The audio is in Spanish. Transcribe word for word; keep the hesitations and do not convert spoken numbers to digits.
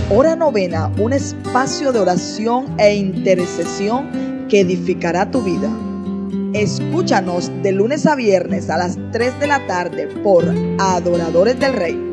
Hora Novena, un espacio de oración e intercesión que edificará tu vida. Escúchanos de lunes a viernes a las tres de la tarde por Adoradores del Rey.